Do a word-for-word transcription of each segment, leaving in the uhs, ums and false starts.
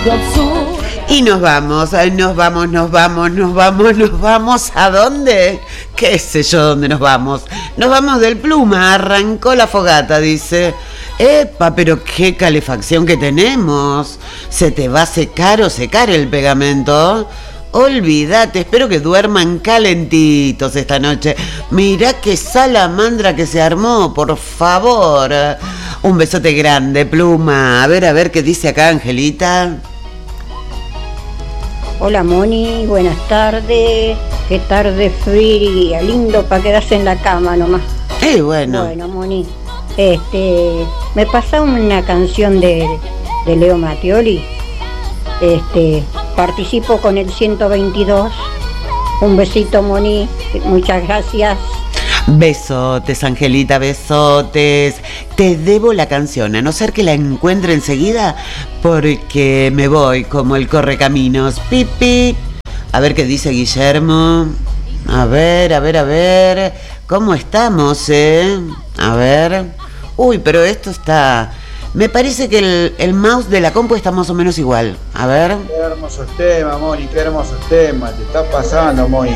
sentido al sur. Y nos vamos, nos vamos, nos vamos, nos vamos, nos vamos. ¿A dónde? ¿Qué sé yo dónde nos vamos? Nos vamos del Pluma, arrancó la fogata, dice. Epa, pero qué calefacción que tenemos. ¿Se te va a secar o secar el pegamento? Olvídate, espero que duerman calentitos esta noche. Mirá qué salamandra que se armó, por favor. Un besote grande, Pluma. A ver, a ver qué dice acá Angelita. Hola Moni, buenas tardes. Qué tarde fría, lindo para quedarse en la cama nomás. Eh, bueno. Bueno, Moni, este, me pasa una canción de, de Leo Mattioli. Este, participo con el ciento veintidós. Un besito, Moni, muchas gracias. Besotes, Angelita, besotes. Te debo la canción, a no ser que la encuentre enseguida, porque me voy como el correcaminos. Pipi. A ver qué dice Guillermo. A ver, a ver, a ver. ¿Cómo estamos, eh? A ver. Uy, pero esto está... Me parece que el, el mouse de la compu está más o menos igual. A ver. Qué hermosos temas, Moni, qué hermosos temas. Te está pasando, Moni.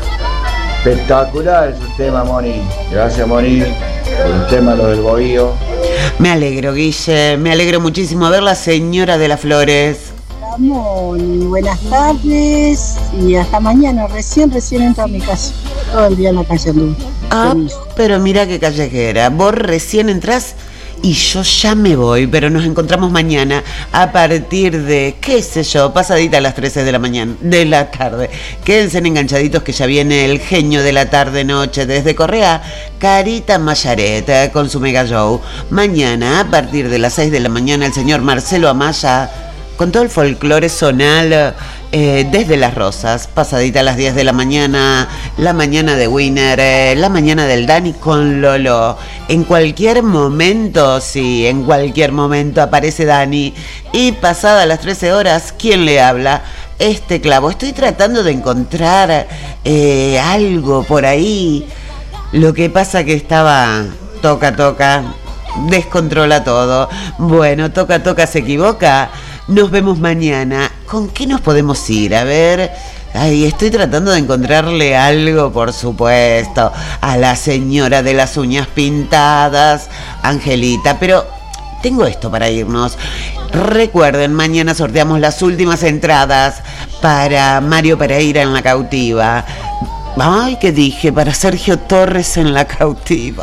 Espectacular esos temas, Moni. Gracias, Moni, por el tema lo del bohío. Me alegro, Guille. Me alegro muchísimo a ver la señora de las flores. Hola, Moni. Buenas tardes. Y hasta mañana. Recién, recién entro a mi casa. Todo el día en la calle anduve. Ah, pero mira qué callejera. Vos recién entrás y yo ya me voy, pero nos encontramos mañana a partir de, qué sé yo, pasadita a las trece de la mañana, de la tarde. Quédense enganchaditos que ya viene el genio de la tarde-noche desde Correa, Carita Mayaret, con su mega show. Mañana, a partir de las seis de la mañana, el señor Marcelo Amaya, con todo el folclore zonal, eh, desde Las Rosas, pasadita a las diez de la mañana, la mañana de Winner, eh, la mañana del Dani con Lolo. En cualquier momento, sí, en cualquier momento aparece Dani. Y pasada las trece horas, ¿quién le habla? Este clavo. Estoy tratando de encontrar eh, algo por ahí. Lo que pasa que estaba toca, toca, descontrola todo. Bueno, toca, toca, se equivoca. Nos vemos mañana. ¿Con qué nos podemos ir? A ver. Ay, estoy tratando de encontrarle algo, por supuesto, a la señora de las uñas pintadas, Angelita. Pero tengo esto para irnos. Recuerden, mañana sorteamos las últimas entradas para Mario Pereira en La Cautiva. Ay, ¿qué dije? Para Sergio Torres en La Cautiva.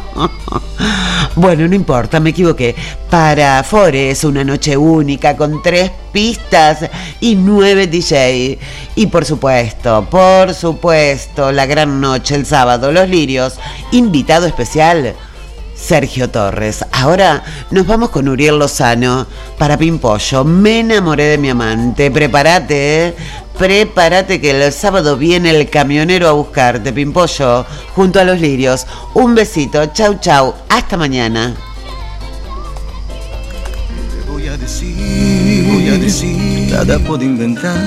Bueno, no importa, me equivoqué. Para Forest, una noche única con tres pistas y nueve D J. Y por supuesto, por supuesto, la gran noche el sábado, Los Lirios. Invitado especial, Sergio Torres. Ahora nos vamos con Uriel Lozano para Pimpollo. Me enamoré de mi amante. Prepárate, ¿eh? Prepárate que el sábado viene el camionero a buscarte, Pimpollo, junto a Los Lirios. Un besito, chau chau, hasta mañana. Te voy a decir, voy a decir, nada puedo inventar.